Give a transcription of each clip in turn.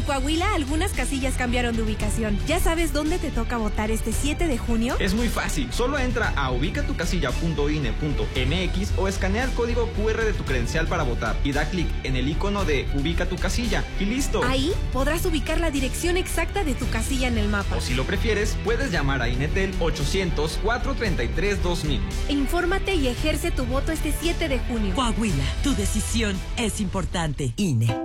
Coahuila, algunas casillas cambiaron de ubicación. ¿Ya sabes dónde te toca votar este 7 de junio? Es muy fácil. Solo entra a ubicatucasilla.ine.mx o escanea el código QR de tu credencial para votar y da clic en el icono de Ubica tu casilla y listo. Ahí podrás ubicar la dirección exacta de tu casilla en el mapa. O si lo prefieres, puedes llamar a Inetel 800-433-2000. Infórmate y ejerce tu voto este 7 de junio. Coahuila, tu decisión es importante. INE.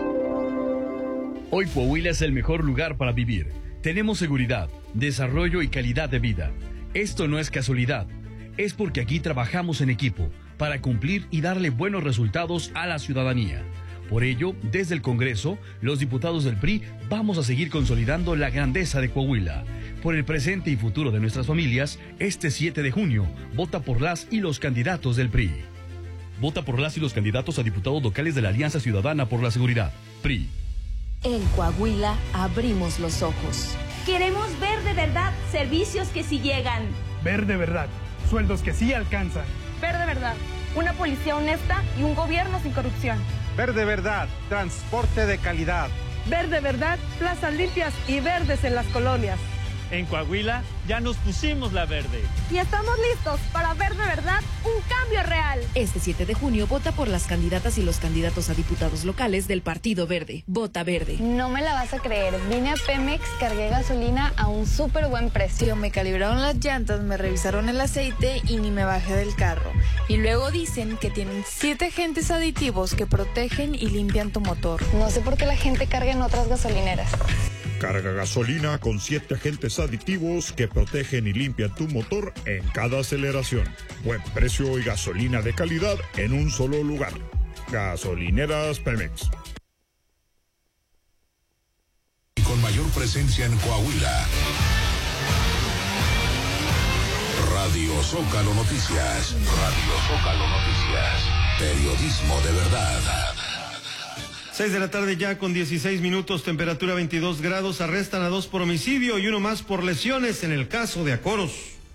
Hoy Coahuila es el mejor lugar para vivir. Tenemos seguridad, desarrollo y calidad de vida. Esto no es casualidad. Es porque aquí trabajamos en equipo para cumplir y darle buenos resultados a la ciudadanía. Por ello, desde el Congreso, los diputados del PRI vamos a seguir consolidando la grandeza de Coahuila. Por el presente y futuro de nuestras familias, este 7 de junio, vota por las y los candidatos del PRI. Vota por las y los candidatos a diputados locales de la Alianza Ciudadana por la Seguridad, PRI. En Coahuila abrimos los ojos. Queremos ver de verdad servicios que sí llegan. Ver de verdad sueldos que sí alcanzan. Ver de verdad una policía honesta y un gobierno sin corrupción. Ver de verdad transporte de calidad. Ver de verdad plazas limpias y verdes en las colonias. En Coahuila ya nos pusimos la verde. Y estamos listos para ver de verdad un cambio real. Este 7 de junio vota por las candidatas y los candidatos a diputados locales del Partido Verde. Vota verde. No me la vas a creer. Vine a Pemex, cargué gasolina a un súper buen precio. Me calibraron las llantas, me revisaron el aceite y ni me bajé del carro. Y luego dicen que tienen 7 agentes aditivos que protegen y limpian tu motor. No sé por qué la gente carga en otras gasolineras. Carga gasolina con 7 agentes aditivos que protegen y limpian tu motor en cada aceleración. Buen precio y gasolina de calidad en un solo lugar. Gasolineras Pemex. Y con mayor presencia en Coahuila. Radio Zócalo Noticias. Radio Zócalo Noticias. Periodismo de verdad. 6 de la tarde ya con 16 minutos, temperatura 22 grados, arrestan a 2 por homicidio y 1 más por lesiones en el caso de Acoros.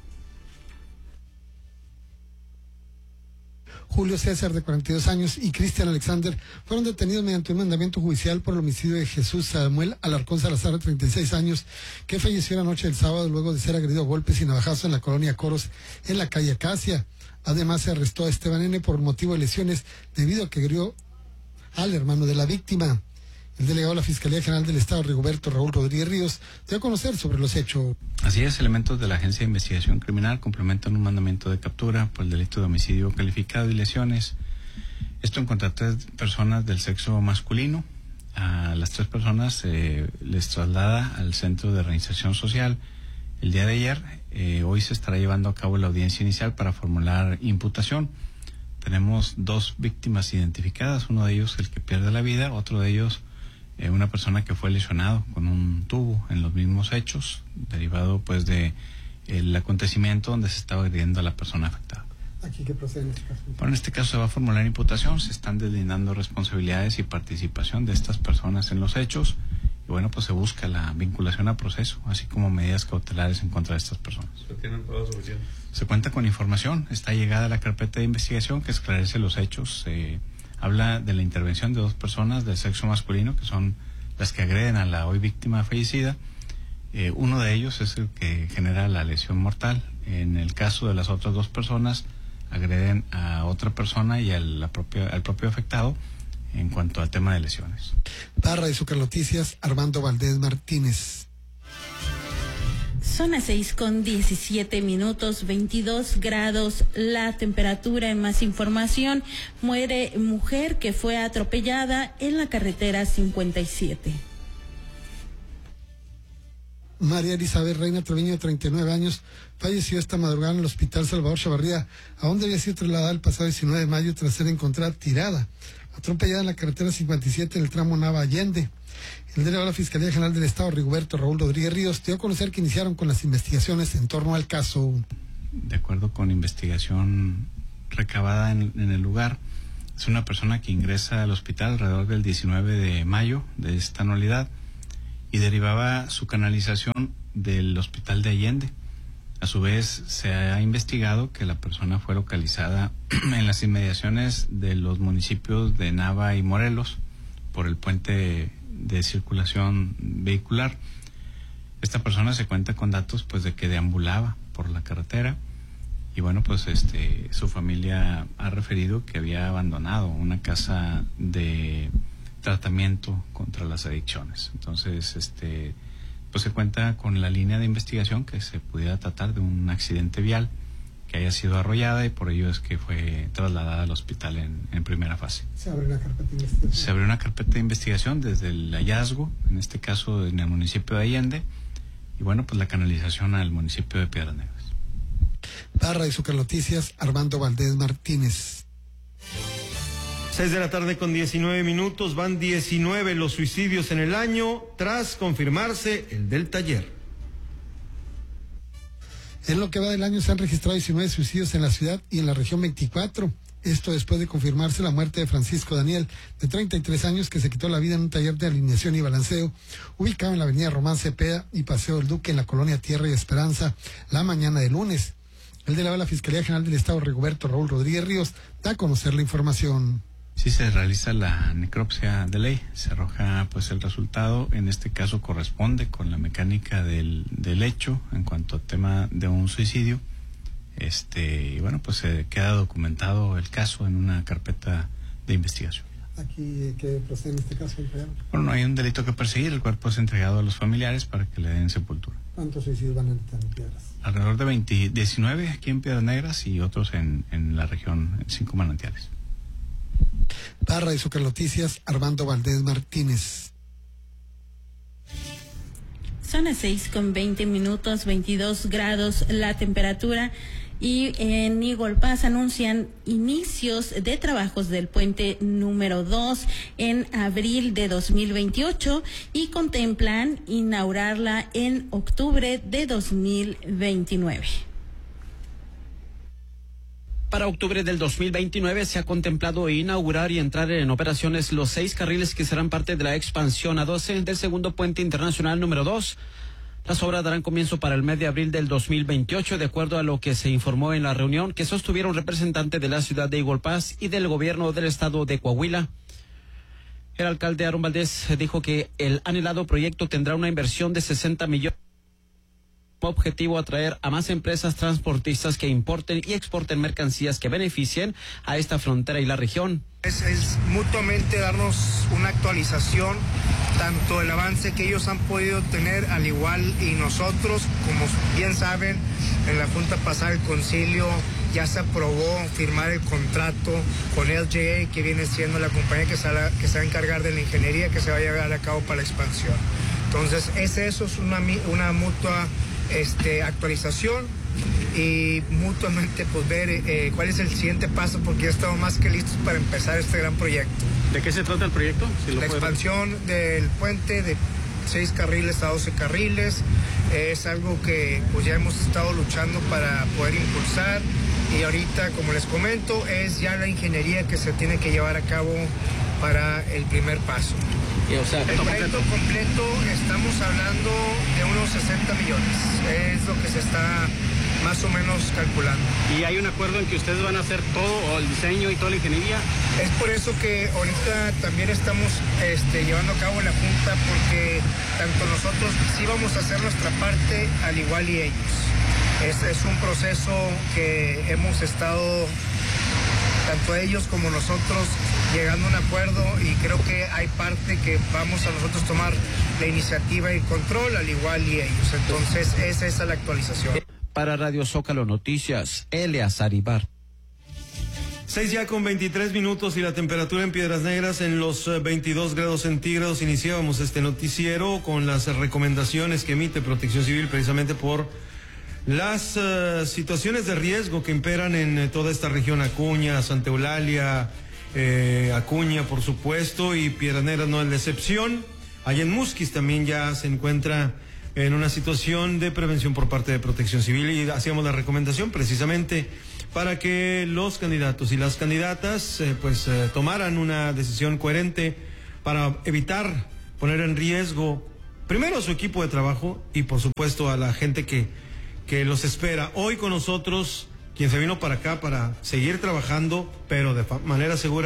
Julio César, de 42 años, y Cristian Alexander fueron detenidos mediante un mandamiento judicial por el homicidio de Jesús Samuel Alarcón Salazar, de 36 años, que falleció la noche del sábado luego de ser agredido a golpes y navajazos en la colonia Acoros, en la calle Acacia. Además, se arrestó a Esteban N. por motivo de lesiones debido a que agredió al hermano de la víctima. El delegado de la Fiscalía General del Estado, Rigoberto Raúl Rodríguez Ríos, dio a conocer sobre los hechos. Así es, elementos de la Agencia de Investigación Criminal complementan un mandamiento de captura por el delito de homicidio calificado y lesiones. Esto en contra de 3 personas del sexo masculino. A las 3 personas les traslada al Centro de Reinserción Social el día de ayer. Hoy se estará llevando a cabo la audiencia inicial para formular imputación. Tenemos 2 víctimas identificadas, uno de ellos el que pierde la vida, otro de ellos una persona que fue lesionado con un tubo en los mismos hechos, derivado pues de el acontecimiento donde se estaba agrediendo a la persona afectada. ¿Aquí qué procede en este caso? Bueno, en este caso se va a formular imputación, se están deslindando responsabilidades y participación de estas personas en los hechos, y bueno, pues se busca la vinculación a proceso, así como medidas cautelares en contra de estas personas. ¿Se tienen pruebas suficientes? Se cuenta con información, está llegada a la carpeta de investigación que esclarece los hechos. Habla de la intervención de 2 personas del sexo masculino, que son las que agreden a la hoy víctima fallecida. Uno de ellos es el que genera la lesión mortal. En el caso de las otras 2 personas, agreden a otra persona y al propio afectado en cuanto al tema de lesiones. Para Radio Zócalo Noticias, Armando Valdés Martínez. Son las 6 con 17 minutos, 22 grados la temperatura. En más información, muere mujer que fue atropellada en la carretera 57. María Elizabeth Reina Treviño, de 39 años, falleció esta madrugada en el Hospital Salvador Chavarría, a donde había sido trasladada el pasado 19 de mayo tras ser encontrada tirada, atropellada en la carretera 57 en el tramo Nava Allende. El delegado de la Fiscalía General del Estado, Rigoberto Raúl Rodríguez Ríos, dio a conocer que iniciaron con las investigaciones en torno al caso. De acuerdo con investigación recabada en el lugar, es una persona que ingresa al hospital alrededor del 19 de mayo de esta anualidad y derivaba su canalización del hospital de Allende. A su vez, se ha investigado que la persona fue localizada en las inmediaciones de los municipios de Nava y Morelos por el puente de circulación vehicular. Esta persona se cuenta con datos pues de que deambulaba por la carretera y bueno, pues su familia ha referido que había abandonado una casa de tratamiento contra las adicciones. Entonces, pues se cuenta con la línea de investigación que se pudiera tratar de un accidente vial que haya sido arrollada y por ello es que fue trasladada al hospital en primera fase. ¿Se abre una carpeta de investigación? Se abrió una carpeta de investigación desde el hallazgo, en este caso en el municipio de Allende, y bueno, pues la canalización al municipio de Piedras Negras. Para Radio Zócalo Noticias, Armando Valdés Martínez. 6 de la tarde con 19 minutos, van 19 los suicidios en el año tras confirmarse el del taller. En lo que va del año se han registrado 19 suicidios en la ciudad y en la región 24. Esto después de confirmarse la muerte de Francisco Daniel, de 33 años, que se quitó la vida en un taller de alineación y balanceo ubicado en la avenida Román Cepeda y Paseo del Duque en la colonia Tierra y Esperanza la mañana de lunes. El delegado de la Fiscalía General del Estado, Rigoberto Raúl Rodríguez Ríos, da a conocer la información. Sí, se realiza la necropsia de ley, se arroja pues el resultado, en este caso corresponde con la mecánica del hecho en cuanto al tema de un suicidio. Y bueno, pues se queda documentado el caso en una carpeta de investigación. Aquí, ¿qué procede en este caso? Bueno, no hay un delito que perseguir, el cuerpo es entregado a los familiares para que le den sepultura. ¿Cuántos suicidios van a estar en Piedras? Alrededor de 19 aquí en Piedras Negras y otros en la región, en 5 manantiales. Para Radio Zócalo Noticias, Armando Valdés Martínez. Son las 6:20, 22 grados la temperatura. Y en Igolpaz anuncian inicios de trabajos del puente número 2 en abril de 2028 y contemplan inaugurarla en octubre de 2029. Para octubre del 2029 se ha contemplado inaugurar y entrar en operaciones los 6 carriles que serán parte de la expansión a 12 del segundo puente internacional número 2. Las obras darán comienzo para el mes de abril del 2028, de acuerdo a lo que se informó en la reunión que sostuvieron representantes de la ciudad de Igolpaz y del gobierno del estado de Coahuila. El alcalde Aarón Valdés dijo que el anhelado proyecto tendrá una inversión de 60 millones. Objetivo atraer a más empresas transportistas que importen y exporten mercancías que beneficien a esta frontera y la región. Es mutuamente darnos una actualización, tanto el avance que ellos han podido tener, al igual y nosotros, como bien saben, en la Junta pasada del Concilio ya se aprobó firmar el contrato con LJA, que viene siendo la compañía que se va a encargar de la ingeniería que se va a llevar a cabo para la expansión. Entonces, eso es una mutua actualización y mutuamente pues ver cuál es el siguiente paso, porque ya estamos más que listos para empezar este gran proyecto. ¿De qué se trata el proyecto? La expansión del puente de 6 carriles a 12 carriles es algo que pues ya hemos estado luchando para poder impulsar, y ahorita, como les comento, es ya la ingeniería que se tiene que llevar a cabo para el primer paso. El proyecto completo estamos hablando de unos 60 millones, es lo que se está más o menos calculando. ¿Y hay un acuerdo en que ustedes van a hacer todo, el diseño y toda la ingeniería? Es por eso que ahorita también estamos llevando a cabo la junta, porque tanto nosotros sí vamos a hacer nuestra parte, al igual y ellos. Es un proceso que hemos estado, tanto ellos como nosotros, llegando a un acuerdo, y creo que hay parte que vamos a nosotros tomar la iniciativa y control, al igual y ellos. Entonces, esa es la actualización. Para Radio Zócalo Noticias, Eleazar Ibar. 6 ya con 23 minutos y la temperatura en Piedras Negras en los 22 grados centígrados. Iniciábamos este noticiero con las recomendaciones que emite Protección Civil precisamente por las situaciones de riesgo que imperan en toda esta región: Acuña, Santa Eulalia, Acuña, por supuesto, y Piedras Negras no es la excepción. Allá en Musquis también ya se encuentra en una situación de prevención por parte de Protección Civil, y hacíamos la recomendación precisamente para que los candidatos y las candidatas tomaran una decisión coherente para evitar poner en riesgo primero a su equipo de trabajo y por supuesto a la gente que los espera. Hoy con nosotros, quien se vino para acá para seguir trabajando, pero de manera segura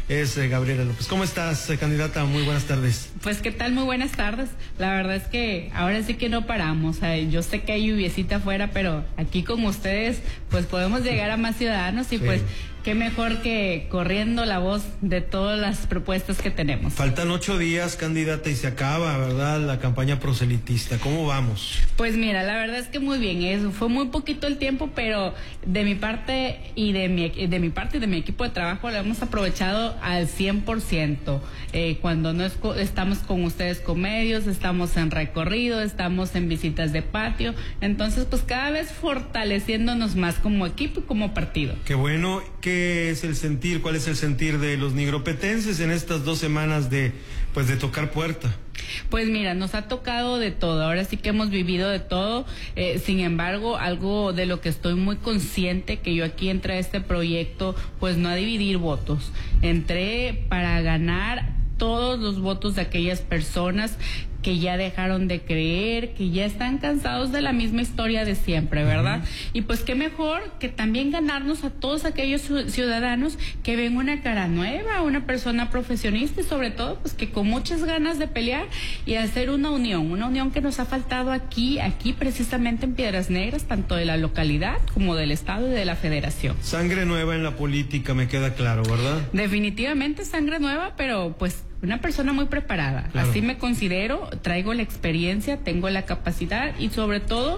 es Gabriela López. ¿Cómo estás, candidata? Muy buenas tardes. Pues, ¿qué tal? Muy buenas tardes. La verdad es que ahora sí que no paramos. Yo sé que hay lluviecita afuera, pero aquí con ustedes, pues podemos llegar a más ciudadanos y pues qué mejor que corriendo la voz de todas las propuestas que tenemos. Faltan 8 días, candidata, y se acaba, ¿verdad?, la campaña proselitista. ¿Cómo vamos? Pues mira, la verdad es que muy bien. Fue muy poquito el tiempo, pero de mi parte y de mi equipo de trabajo lo hemos aprovechado al 100%. Cuando no estamos con ustedes con medios, estamos en recorrido, estamos en visitas de patio. Entonces, pues cada vez fortaleciéndonos más como equipo y como partido. Qué bueno. ¿Qué es el sentir? ¿Cuál es el sentir de los nigropetenses en estas 2 semanas de tocar puerta? Pues mira, nos ha tocado de todo, ahora sí que hemos vivido de todo, sin embargo, algo de lo que estoy muy consciente, que yo aquí entré a este proyecto, pues no a dividir votos, entré para ganar todos los votos de aquellas personas que ya dejaron de creer, que ya están cansados de la misma historia de siempre, ¿verdad? Y pues qué mejor que también ganarnos a todos aquellos ciudadanos que ven una cara nueva, una persona profesionista y sobre todo pues que con muchas ganas de pelear y hacer una unión que nos ha faltado aquí precisamente en Piedras Negras, tanto de la localidad como del estado y de la federación. Sangre nueva en la política, me queda claro, ¿verdad? Definitivamente sangre nueva, pero pues una persona muy preparada, claro. Así me considero, traigo la experiencia, tengo la capacidad y sobre todo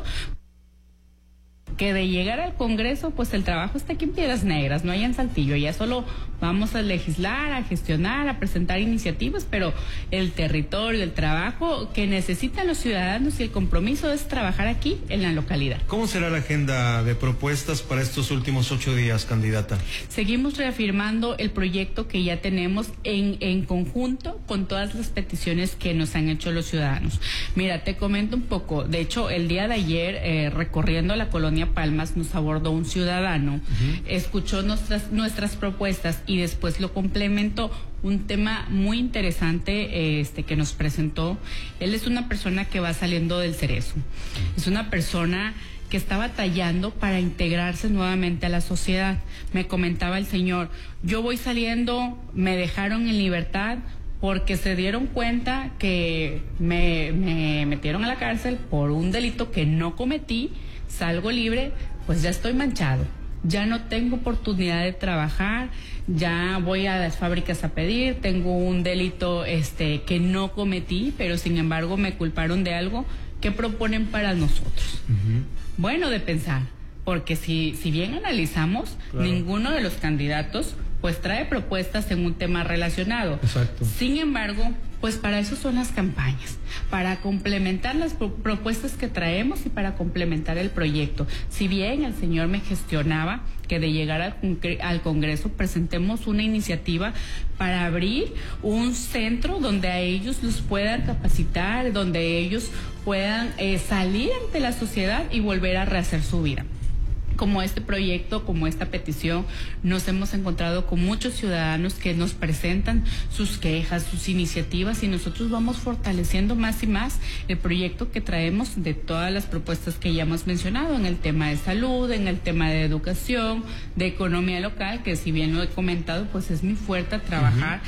que de llegar al Congreso, pues el trabajo está aquí en Piedras Negras, no hay en Saltillo, ya solo vamos a legislar, a gestionar, a presentar iniciativas, pero el territorio, el trabajo que necesitan los ciudadanos y el compromiso es trabajar aquí en la localidad. ¿Cómo será la agenda de propuestas para estos últimos 8 días, candidata? Seguimos reafirmando el proyecto que ya tenemos en conjunto con todas las peticiones que nos han hecho los ciudadanos. Mira, te comento un poco, de hecho el día de ayer recorriendo la colonia Palmas nos abordó un ciudadano, escuchó nuestras propuestas y después lo complementó. Un tema muy interesante que nos presentó. Él es una persona que va saliendo del Cerezo, es una persona que está batallando para integrarse nuevamente a la sociedad. Me comentaba el señor, yo voy saliendo, me dejaron en libertad porque se dieron cuenta que me metieron a la cárcel por un delito que no cometí, salgo libre, pues ya estoy manchado, ya no tengo oportunidad de trabajar, ya voy a las fábricas a pedir, tengo un delito que no cometí, pero sin embargo me culparon de algo. ¿Qué proponen para nosotros? Bueno, de pensar, porque si bien analizamos, claro, ninguno de los candidatos pues trae propuestas en un tema relacionado. Exacto. Sin embargo, pues para eso son las campañas, para complementar las propuestas que traemos y para complementar el proyecto. Si bien el señor me gestionaba que de llegar al Congreso presentemos una iniciativa para abrir un centro donde a ellos los puedan capacitar, donde ellos puedan salir ante la sociedad y volver a rehacer su vida. Como este proyecto, como esta petición, nos hemos encontrado con muchos ciudadanos que nos presentan sus quejas, sus iniciativas y nosotros vamos fortaleciendo más y más el proyecto que traemos de todas las propuestas que ya hemos mencionado en el tema de salud, en el tema de educación, de economía local, que si bien lo he comentado, pues es mi fuerte trabajar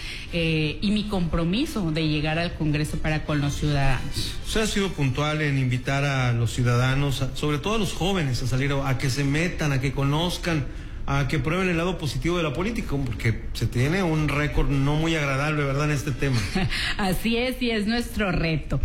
y mi compromiso de llegar al Congreso para con los ciudadanos. Usted ha sido puntual en invitar a los ciudadanos, sobre todo a los jóvenes, a salir a que se metan, a que conozcan, a que prueben el lado positivo de la política, porque se tiene un récord no muy agradable, ¿verdad?, en este tema. Así es, y es nuestro reto,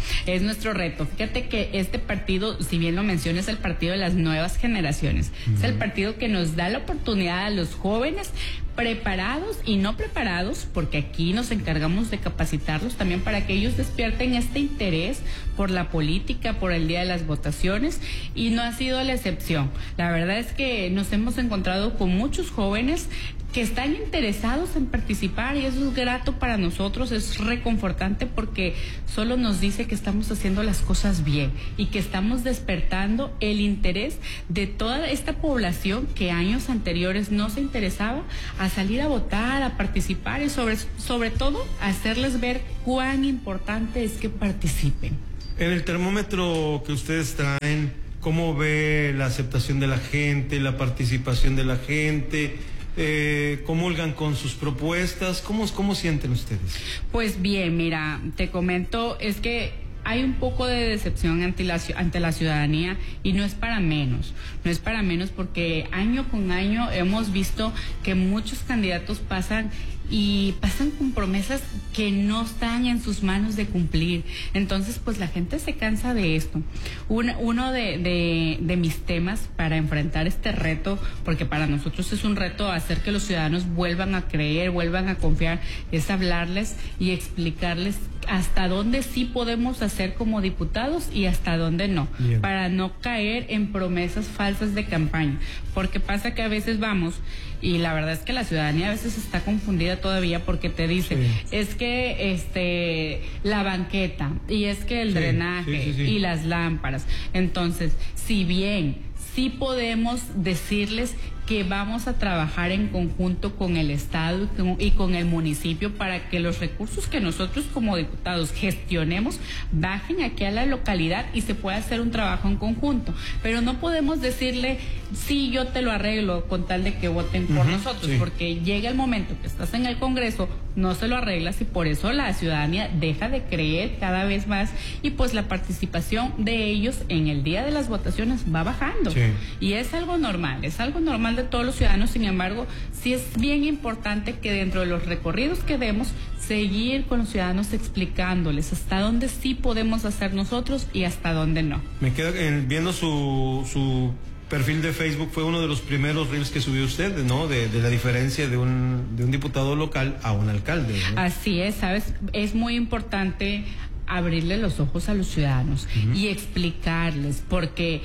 Fíjate que este partido, si bien lo mencioné, es el partido de las nuevas generaciones, es el partido que nos da la oportunidad a los jóvenes preparados y no preparados, porque aquí nos encargamos de capacitarlos también para que ellos despierten este interés por la política, por el día de las votaciones, y no ha sido la excepción. La verdad es que nos hemos encontrado con muchos jóvenes que están interesados en participar y eso es grato para nosotros, es reconfortante porque solo nos dice que estamos haciendo las cosas bien y que estamos despertando el interés de toda esta población que años anteriores no se interesaba a salir a votar, a participar y sobre todo hacerles ver cuán importante es que participen. En el termómetro que ustedes traen, ¿cómo ve la aceptación de la gente, la participación de la gente? comulgan con sus propuestas. ¿Cómo sienten ustedes? Pues bien, mira, te comento, es que hay un poco de decepción ante la ciudadanía y no es para menos porque año con año hemos visto que muchos candidatos pasan con promesas que no están en sus manos de cumplir. Entonces, pues la gente se cansa de esto. Uno de mis temas para enfrentar este reto, porque para nosotros es un reto hacer que los ciudadanos vuelvan a creer, vuelvan a confiar, es hablarles y explicarles hasta dónde sí podemos hacer como diputados y hasta dónde no. Bien. Para no caer en promesas falsas de campaña, porque pasa que a veces vamos y la verdad es que la ciudadanía a veces está confundida todavía porque te dice, es que la banqueta y es que el drenaje y las lámparas. Entonces, si bien sí podemos decirles que vamos a trabajar en conjunto con el Estado y con el municipio para que los recursos que nosotros como diputados gestionemos bajen aquí a la localidad y se pueda hacer un trabajo en conjunto. Pero no podemos decirle, sí, yo te lo arreglo con tal de que voten por nosotros, porque llega el momento que estás en el Congreso, no se lo arreglas y por eso la ciudadanía deja de creer cada vez más y pues la participación de ellos en el día de las votaciones va bajando. Y es algo normal de todos los ciudadanos. Sin embargo, sí es bien importante que dentro de los recorridos que demos, seguir con los ciudadanos explicándoles hasta dónde sí podemos hacer nosotros y hasta dónde no. Me queda viendo su perfil de Facebook, fue uno de los primeros reels que subió usted, ¿no? De la diferencia de un diputado local a un alcalde, ¿no? Así es, ¿sabes? Es muy importante abrirle los ojos a los ciudadanos y explicarles, porque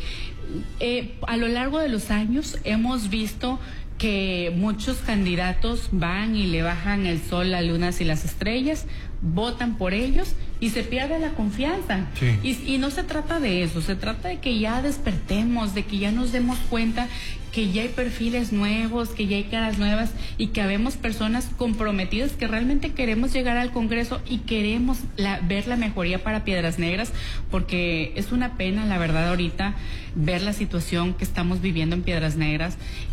a lo largo de los años hemos visto que muchos candidatos van y le bajan el sol, las lunas y las estrellas, votan por ellos y se pierde la confianza. Y no se trata de eso, se trata de que ya despertemos, de que ya nos demos cuenta que ya hay perfiles nuevos, que ya hay caras nuevas y que habemos personas comprometidas que realmente queremos llegar al Congreso y queremos ver la mejoría para Piedras Negras, porque es una pena, la verdad, ahorita ver la situación que estamos viviendo en Piedras Negras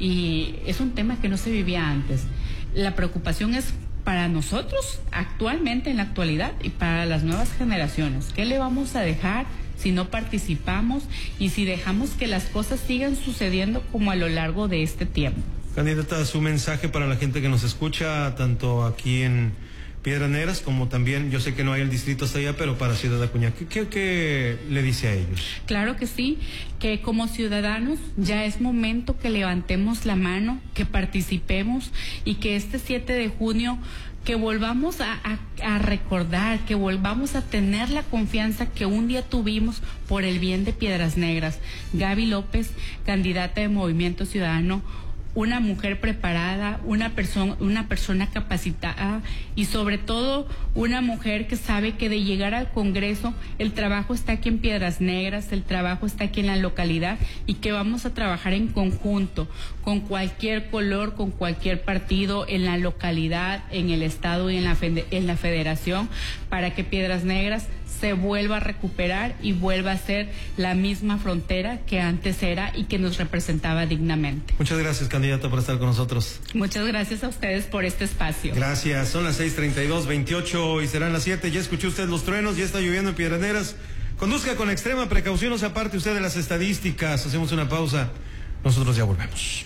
y es un tema que no se vivía antes. La preocupación es para nosotros actualmente, en la actualidad, y para las nuevas generaciones. ¿Qué le vamos a dejar si no participamos y si dejamos que las cosas sigan sucediendo como a lo largo de este tiempo? Candidata, su mensaje para la gente que nos escucha, tanto aquí en Piedras Negras como también, yo sé que no hay el distrito hasta allá, pero para Ciudad Acuña, ¿qué le dice a ellos? Claro que sí, que como ciudadanos ya es momento que levantemos la mano, que participemos y que este 7 de junio que volvamos a recordar, que volvamos a tener la confianza que un día tuvimos por el bien de Piedras Negras. Gaby López, candidata de Movimiento Ciudadano, una mujer preparada, una persona capacitada y sobre todo una mujer que sabe que de llegar al Congreso el trabajo está aquí en Piedras Negras, el trabajo está aquí en la localidad y que vamos a trabajar en conjunto con cualquier color, con cualquier partido en la localidad, en el estado y en la federación para que Piedras Negras se vuelva a recuperar y vuelva a ser la misma frontera que antes era y que nos representaba dignamente. Muchas gracias, candidata, por estar con nosotros. Muchas gracias a ustedes por este espacio. Gracias, son las 6:32:28 y serán las 7. Ya escuchó usted los truenos, ya está lloviendo en Piedras Negras. Conduzca con extrema precaución, no se aparte usted de las estadísticas. Hacemos una pausa, nosotros ya volvemos.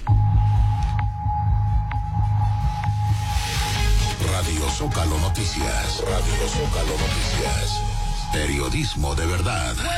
Radio Zócalo Noticias. Radio Zócalo Noticias. Periodismo de verdad.